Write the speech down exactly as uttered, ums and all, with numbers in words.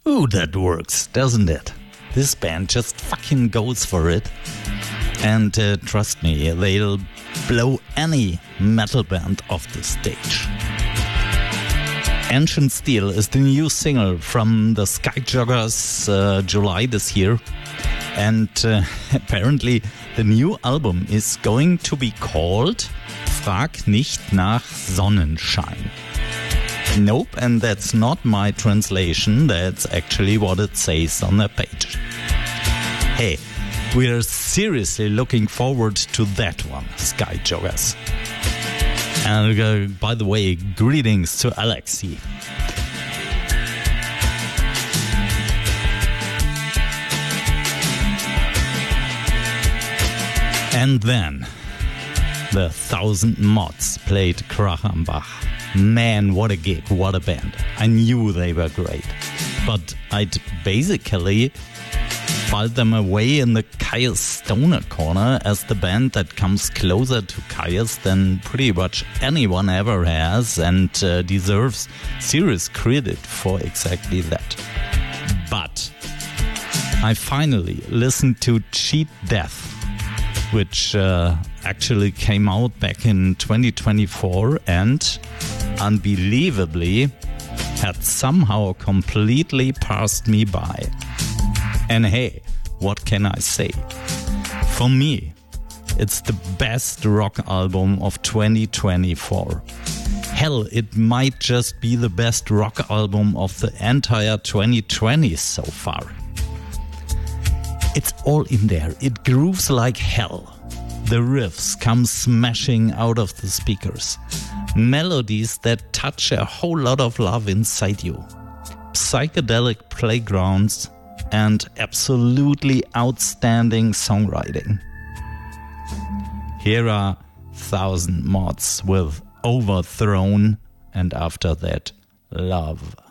Ooh, that works, doesn't it? This band just fucking goes for it. And uh, trust me, they'll blow any metal band off the stage. Ancient Steel is the new single from the Skyjoggers, uh, July this year. And uh, apparently the new album is going to be called Frag nicht nach Sonnenschein. Nope, and that's not my translation, that's actually what it says on the page. Hey, we are seriously looking forward to that one, Skyjoggers. And uh, by the way, greetings to Alexi. And then, the Thousand Mods played Krach am Bach. Man, what a gig, what a band. I knew they were great. But I'd basically filed them away in the Caius Stoner corner as the band that comes closer to Caius than pretty much anyone ever has and uh, deserves serious credit for exactly that. But I finally listened to Cheat Death, which uh, actually came out back in twenty twenty-four and, unbelievably, had somehow completely passed me by. And hey, what can I say? For me, it's the best rock album of twenty twenty-four. Hell, it might just be the best rock album of the entire twenty twenty so far. It's all in there. It grooves like hell. The riffs come smashing out of the speakers. Melodies that touch a whole lot of love inside you. Psychedelic playgrounds and absolutely outstanding songwriting. Here are Thousand Mods with Overthrown, and after that, Love.